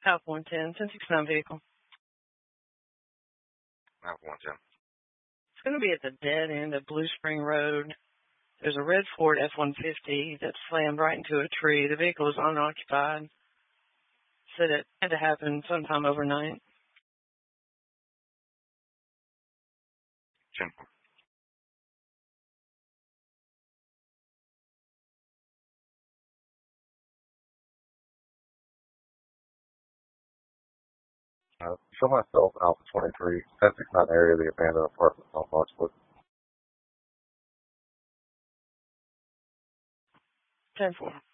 South 110, 1069 vehicle. South 110. It's going to be at the dead end of Blue Spring Road. There's a red Ford F-150 that slammed right into a tree. The vehicle is unoccupied. Said it had to happen sometime overnight. 10. Show myself Alpha 23, 1069 area of the abandoned apartment on Marchwood. 10-4.